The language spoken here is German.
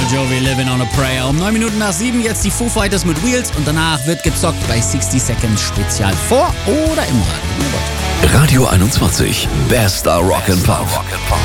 Jovi, Living on a Prayer. Um 9 Minuten nach 7 jetzt die Foo Fighters mit Wheels und danach wird gezockt bei 60 Seconds Spezial vor oder im Radio. Radio 21, bester Rock and Pop.